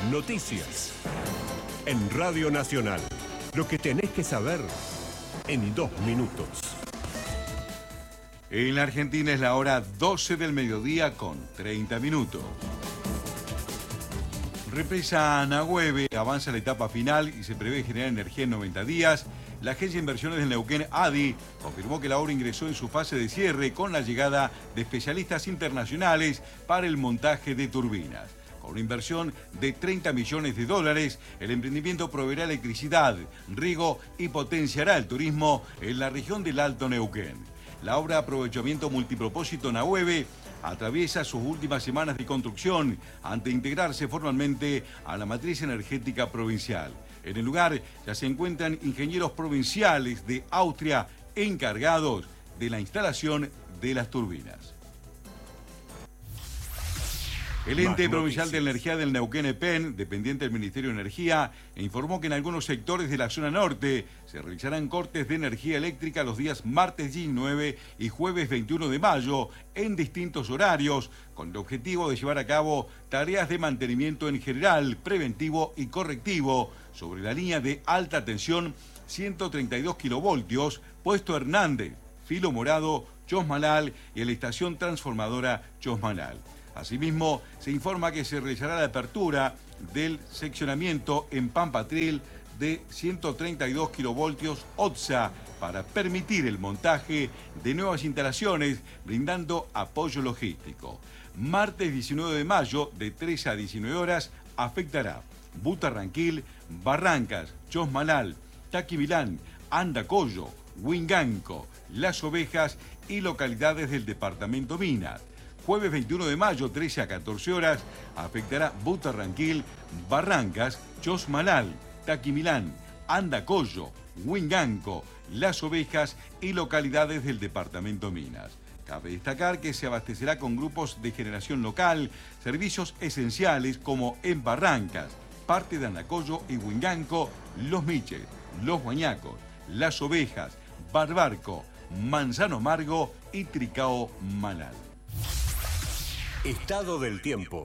Noticias. En Radio Nacional. Lo que tenés que saber en 2 minutos. En la Argentina es la hora 12 del mediodía con 30 minutos. Represa Nahueve avanza la etapa final y se prevé generar energía en 90 días. La Agencia de Inversiones del Neuquén, ADI, confirmó que la obra ingresó en su fase de cierre con la llegada de especialistas internacionales para el montaje de turbinas. Con una inversión de $30 millones, el emprendimiento proveerá electricidad, riego y potenciará el turismo en la región del Alto Neuquén. La obra de aprovechamiento multipropósito Nahueve atraviesa sus últimas semanas de construcción antes de integrarse formalmente a la matriz energética provincial. En el lugar ya se encuentran ingenieros provinciales de Austria encargados de la instalación de las turbinas. El ente provincial de energía del Neuquén, EPEN, dependiente del Ministerio de Energía, informó que en algunos sectores de la zona norte se realizarán cortes de energía eléctrica los días martes 19 y jueves 21 de mayo en distintos horarios, con el objetivo de llevar a cabo tareas de mantenimiento en general, preventivo y correctivo sobre la línea de alta tensión 132 kilovoltios, Puesto Hernández, Filo Morado, Chosmalal y en la estación transformadora Chosmalal. Asimismo, se informa que se realizará la apertura del seccionamiento en Pampatril de 132 kilovoltios OTSA para permitir el montaje de nuevas instalaciones, brindando apoyo logístico. Martes 19 de mayo, de 13 a 19 horas, afectará Butarranquil, Barrancas, Chosmalal, Taquibilán, Andacollo, Huinganco, Las Ovejas y localidades del departamento Minas. Jueves 21 de mayo, 13 a 14 horas, afectará Butarranquil, Barrancas, Chosmalal, Taquimilán, Andacollo, Huinganco, Las Ovejas y localidades del departamento Minas. Cabe destacar que se abastecerá con grupos de generación local, servicios esenciales como en Barrancas, parte de Andacollo y Huinganco, Los Miches, Los Guañacos, Las Ovejas, Barbarco, Manzano Amargo y Tricao Manal. Estado del tiempo.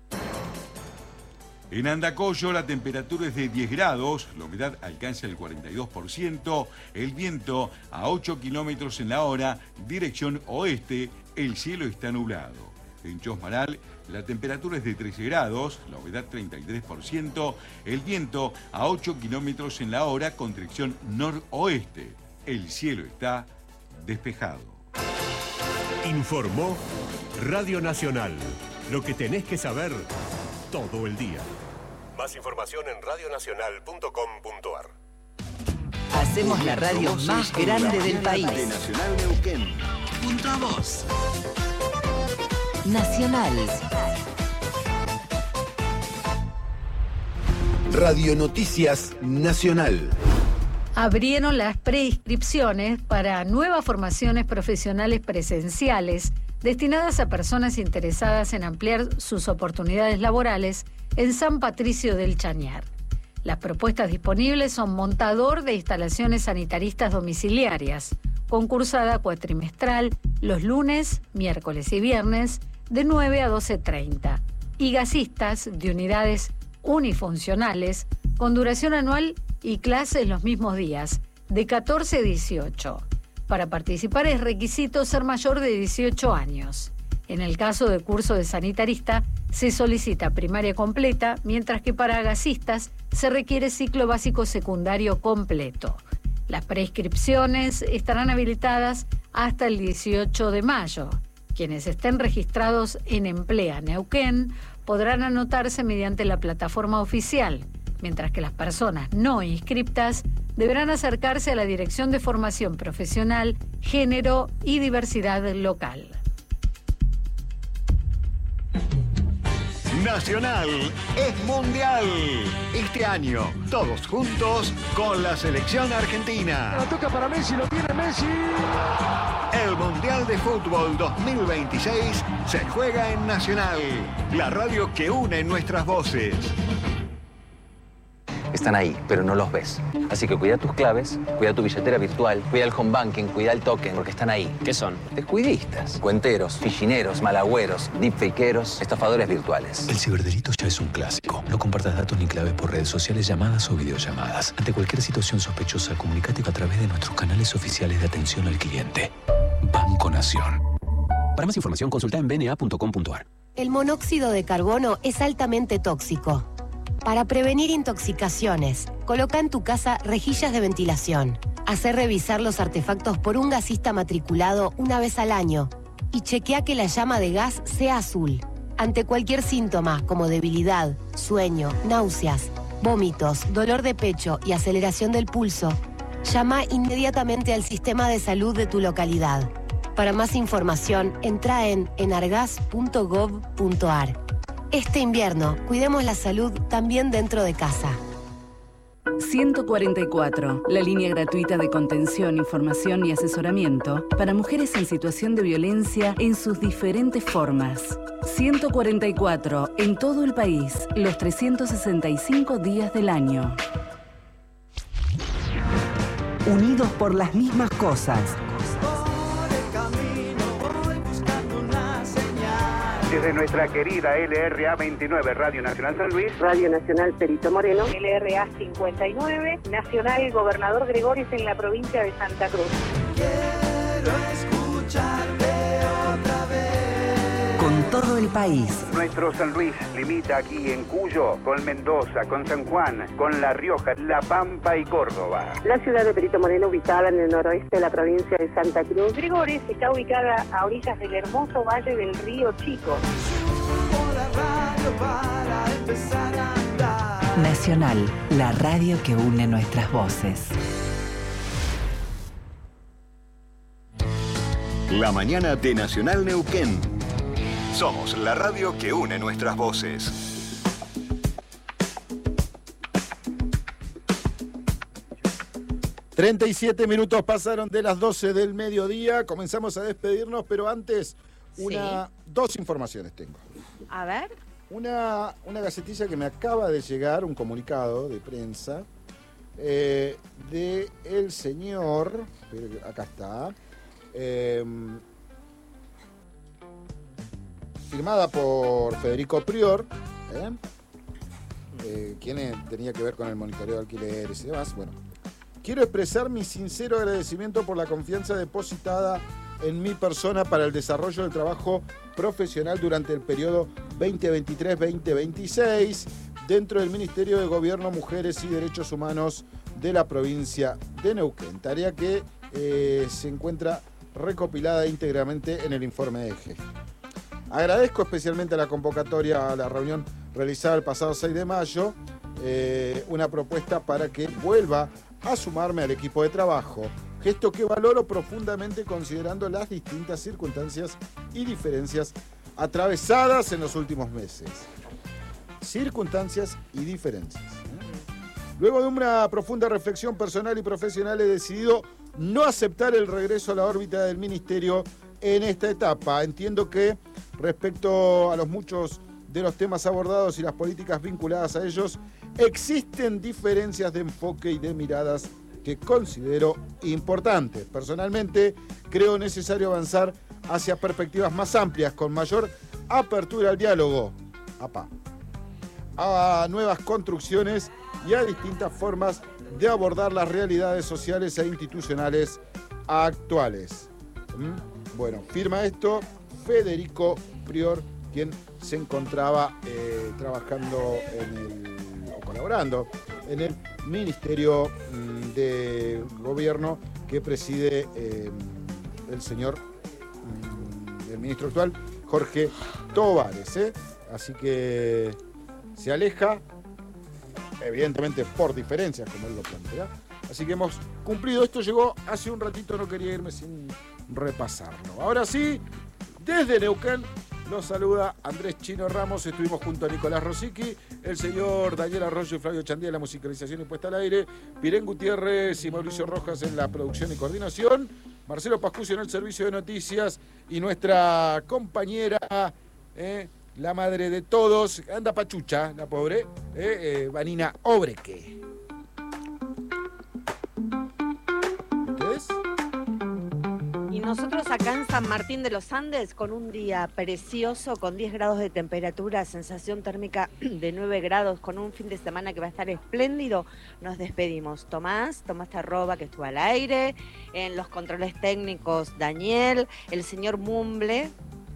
En Andacollo la temperatura es de 10 grados, la humedad alcanza el 42%, el viento a 8 kilómetros en la hora, dirección oeste, el cielo está nublado. En Chosmalal la temperatura es de 13 grados, la humedad 33%, el viento a 8 kilómetros en la hora con dirección noroeste, el cielo está despejado. Informó Radio Nacional. Lo que tenés que saber todo el día. Más información en radionacional.com.ar. Hacemos la radio más grande del país. De Nacional Neuquén. Junto a vos. Nacional. Radio Noticias Nacional. Abrieron las preinscripciones para nuevas formaciones profesionales presenciales destinadas a personas interesadas en ampliar sus oportunidades laborales en San Patricio del Chañar. Las propuestas disponibles son montador de instalaciones sanitaristas domiciliarias, concursada cuatrimestral los lunes, miércoles y viernes de 9 a 12:30, y gasistas de unidades unifuncionales con duración anual y clases los mismos días, de 14 a 18. Para participar es requisito ser mayor de 18 años. En el caso de curso de sanitarista, se solicita primaria completa, mientras que para gasistas se requiere ciclo básico secundario completo. Las preinscripciones estarán habilitadas hasta el 18 de mayo. Quienes estén registrados en Emplea Neuquén podrán anotarse mediante la plataforma oficial, mientras que las personas no inscriptas deberán acercarse a la Dirección de Formación Profesional, Género y Diversidad Local. Nacional es mundial. Este año, todos juntos con la selección argentina. La toca para Messi, lo tiene Messi. El Mundial de Fútbol 2026 se juega en Nacional, la radio que une nuestras voces. Están ahí, pero no los ves. Así que cuida tus claves, cuida tu billetera virtual, cuida el home banking, cuida el token, porque están ahí. ¿Qué son? Descuidistas, cuenteros, fichineros, malagüeros, deepfakeros, estafadores virtuales. El ciberdelito ya es un clásico. No compartas datos ni claves por redes sociales, llamadas o videollamadas. Ante cualquier situación sospechosa, comunícate a través de nuestros canales oficiales de atención al cliente. Banco Nación. Para más información, consulta en bna.com.ar. El monóxido de carbono es altamente tóxico. Para prevenir intoxicaciones, coloca en tu casa rejillas de ventilación. Hacé revisar los artefactos por un gasista matriculado una vez al año y chequea que la llama de gas sea azul. Ante cualquier síntoma como debilidad, sueño, náuseas, vómitos, dolor de pecho y aceleración del pulso, llama inmediatamente al sistema de salud de tu localidad. Para más información, entra en enargas.gov.ar. Este invierno, cuidemos la salud también dentro de casa. 144, la línea gratuita de contención, información y asesoramiento para mujeres en situación de violencia en sus diferentes formas. 144, en todo el país, los 365 días del año. Unidos por las mismas cosas. Desde nuestra querida LRA 29, Radio Nacional San Luis, Radio Nacional Perito Moreno, LRA 59, Nacional Gobernador Gregores en la provincia de Santa Cruz. Quiero escucharte otra vez. Con todo el país. Nuestro San Luis limita aquí en Cuyo, con Mendoza, con San Juan, con La Rioja, La Pampa y Córdoba. La ciudad de Perito Moreno, ubicada en el noroeste de la provincia de Santa Cruz. Gregores está ubicada a orillas del hermoso valle del Río Chico. Nacional, la radio que une nuestras voces. La mañana de Nacional Neuquén. Somos la radio que une nuestras voces. ...37 pasaron de las 12 del mediodía... ...comenzamos a despedirnos... ...pero antes... dos informaciones tengo. A ver. Una gacetilla que me acaba de llegar... ...un comunicado de prensa... ...de el señor... ...acá está... firmada por Federico Prior, quien tenía que ver con el monitoreo de alquileres y demás. Bueno, quiero expresar mi sincero agradecimiento por la confianza depositada en mi persona para el desarrollo del trabajo profesional durante el periodo 2023-2026 dentro del Ministerio de Gobierno, Mujeres y Derechos Humanos de la provincia de Neuquén, tarea que se encuentra recopilada íntegramente en el informe de Eje. Agradezco especialmente la convocatoria a la reunión realizada el pasado 6 de mayo, una propuesta para que vuelva a sumarme al equipo de trabajo, gesto que valoro profundamente considerando las distintas circunstancias y diferencias atravesadas en los últimos meses. Circunstancias y diferencias. Luego de una profunda reflexión personal y profesional he decidido no aceptar el regreso a la órbita del Ministerio en esta etapa. Entiendo que respecto a los muchos de los temas abordados y las políticas vinculadas a ellos, existen diferencias de enfoque y de miradas que considero importantes. Personalmente, creo necesario avanzar hacia perspectivas más amplias, con mayor apertura al diálogo, a nuevas construcciones y a distintas formas de abordar las realidades sociales e institucionales actuales. Bueno, firma esto Federico Prior, quien se encontraba trabajando o colaborando en el Ministerio de Gobierno que preside el señor, el ministro actual, Jorge Tovares. Así que se aleja, evidentemente por diferencias, como él lo plantea. Así que hemos cumplido. Esto llegó hace un ratito, no quería irme sin repasarlo. Ahora sí, desde Neuquén los saluda Andrés Chino Ramos. Estuvimos junto a Nicolás Rosicky, el señor Daniel Arroyo y Flavio Chandía en la musicalización y puesta al aire, Pirén Gutiérrez y Mauricio Rojas en la producción y coordinación, Marcelo Pascucio en el servicio de noticias y nuestra compañera, la madre de todos, anda pachucha, la pobre, Vanina Obreque. Nosotros acá en San Martín de los Andes, con un día precioso, con 10 grados de temperatura, sensación térmica de 9 grados, con un fin de semana que va a estar espléndido, nos despedimos. Tomás Arroba, que estuvo al aire, en los controles técnicos, Daniel, el señor Mumble,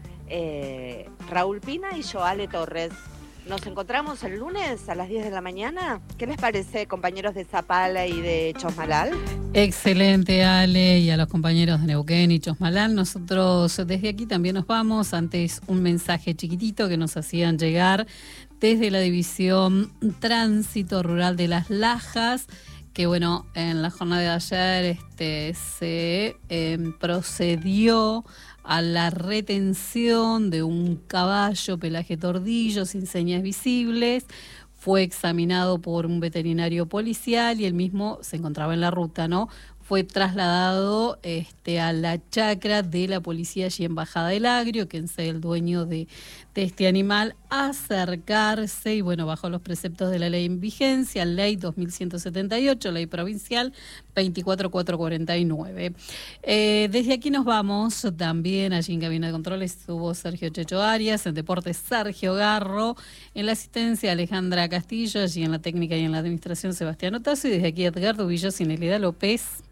Raúl Pina y Joale Torres. Nos encontramos el lunes a las 10 de la mañana. ¿Qué les parece, compañeros de Zapala y de Chosmalal? Excelente, Ale, y a los compañeros de Neuquén y Chosmalal. Nosotros desde aquí también nos vamos. Antes, un mensaje chiquitito que nos hacían llegar desde la División Tránsito Rural de Las Lajas, que bueno, en la jornada de ayer se procedió a la retención de un caballo pelaje tordillo sin señas visibles. Fue examinado por un veterinario policial y el mismo se encontraba en la ruta, ¿no? Fue trasladado a la chacra de la policía allí en Bajada del Agrio, quien sea el dueño de este animal, acercarse y bueno, bajo los preceptos de la ley en vigencia, ley 2178, ley provincial 24449. Desde aquí nos vamos también, allí en cabina de controles estuvo Sergio Checho Arias, en deportes Sergio Garro, en la asistencia Alejandra Castillo, allí en la técnica y en la administración Sebastián Otazo, y desde aquí Edgardo Villos y Nelida López.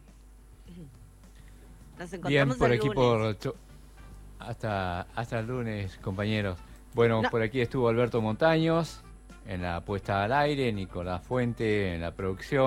Nos encontramos bien, por el aquí lunes. Hasta el lunes, compañeros. Bueno, por aquí estuvo Alberto Montaños en la puesta al aire, Nicolás Fuente en la producción.